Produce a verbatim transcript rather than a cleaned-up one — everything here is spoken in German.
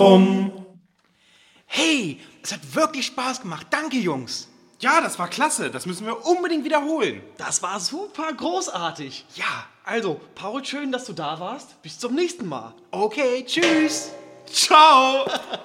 Warum? Hey, es hat wirklich Spaß gemacht. Danke, Jungs. Ja, das war klasse. Das müssen wir unbedingt wiederholen. Das war super großartig. Ja. Also, Paul, schön, dass du da warst. Bis zum nächsten Mal. Okay, tschüss. Ciao.